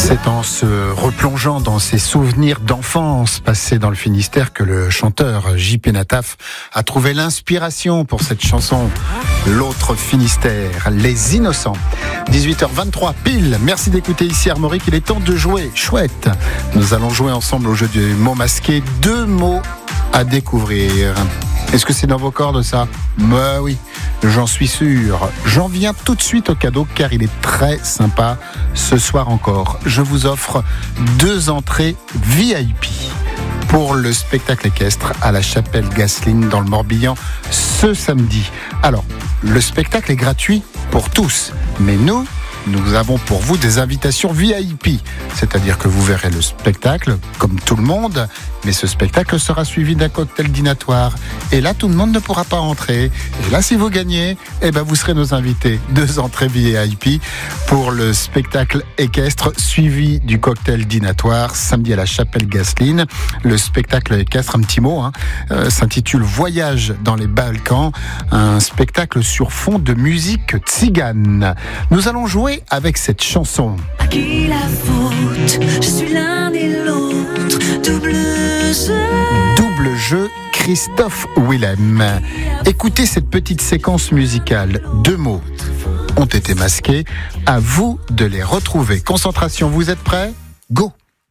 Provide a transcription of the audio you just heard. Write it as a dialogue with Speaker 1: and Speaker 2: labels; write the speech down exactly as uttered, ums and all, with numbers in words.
Speaker 1: C'est en se replongeant dans ses souvenirs d'enfance passés dans le Finistère que le chanteur J P Nataf a trouvé l'inspiration pour cette chanson. L'autre Finistère, Les Innocents. dix-huit heures vingt-trois pile. Merci d'écouter ici Armorique. Il est temps de jouer. Chouette. Nous allons jouer ensemble au jeu du mot masqué. Deux mots à découvrir. Est-ce que c'est dans vos cordes ça ? Bah oui, j'en suis sûr. J'en viens tout de suite au cadeau car il est très sympa. Ce soir encore, je vous offre deux entrées V I P pour le spectacle équestre à la Chapelle Gasseline dans le Morbihan ce samedi. Alors, le spectacle est gratuit pour tous, mais nous, nous avons pour vous des invitations V I P. C'est-à-dire que vous verrez le spectacle, comme tout le monde, mais ce spectacle sera suivi d'un cocktail dînatoire. Et là, tout le monde ne pourra pas entrer. Et là, si vous gagnez, eh ben, vous serez nos invités. Deux entrées V I P pour le spectacle équestre, suivi du cocktail dînatoire, samedi à la Chapelle Gasseline. Le spectacle équestre, un petit mot, hein, euh, s'intitule Voyage dans les Balkans, un spectacle sur fond de musique tzigane. Nous allons jouer avec cette chanson.
Speaker 2: À qui la faute ? Je suis l'un et l'autre, double jeu.
Speaker 1: Double jeu, Christophe Willem. Écoutez cette petite séquence musicale. Deux mots ont été masqués. À vous de les retrouver. Concentration, vous êtes prêts ? Go !